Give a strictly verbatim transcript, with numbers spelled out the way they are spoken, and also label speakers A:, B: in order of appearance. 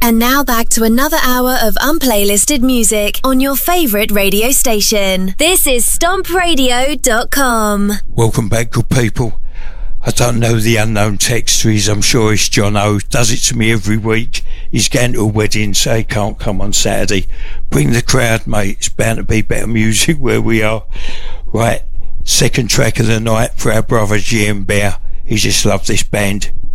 A: And now back to another hour of unplaylisted music on your favourite radio station. This is stomp radio dot com.
B: Welcome back, good people. I don't know the unknown texters. I'm sure it's John O. Does it to me every week. He's going to a wedding, so he can't come on Saturday. Bring the crowd, mate. It's bound to be better music where we are. Right, second track of the night for our brother G M Bear. He just loved this band.